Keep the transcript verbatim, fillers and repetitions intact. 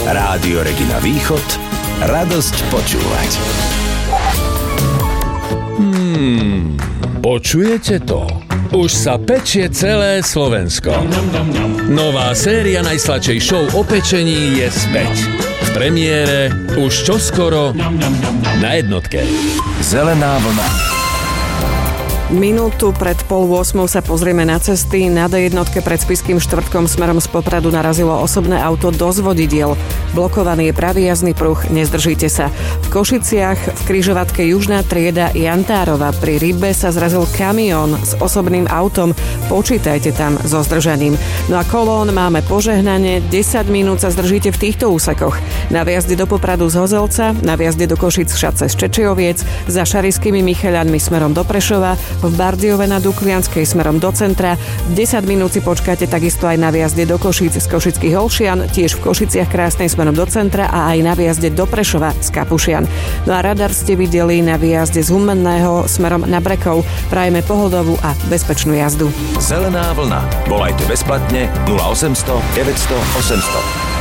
Rádio Regina Východ, radosť počúvať. Hmm, počujete to? Už sa pečie celé Slovensko. Nová séria najsladšej show o pečení je späť. V premiére už čoskoro na jednotke. Zelená vlna. Minútu pred pol ôsmou sa pozrieme na cesty. Na dé jednotke pred Spišským štvrtkom smerom z Popradu narazilo osobné auto do zvodidiel. Blokovaný je pravý jazdný pruh, nezdržíte sa. V Košiciach v križovatke Južná trieda Jantárova pri Rybe sa zrazil kamión s osobným autom. Počítajte tam so zdržaním. No a kolón máme požehnanie, desať minút sa zdržíte v týchto úsekoch. Na viazde do Popradu z Hozelca, na viazde do Košic Šace z Čečioviec, za Šarišskými Micheľanmi smerom do Prešova, v Bardiove na Duklianskej smerom do centra. desať minút si počkáte takisto aj na viazde do Košíc z Košických Olšian, tiež v Košiciach Krásnej smerom do centra a aj na viazde do Prešova z Kapušian. No a radar ste videli na výjazde z Humenného smerom na Brekov. Prajeme pohodovú a bezpečnú jazdu. Zelená vlna. Volajte bezplatne nula osemsto deväťsto osemsto.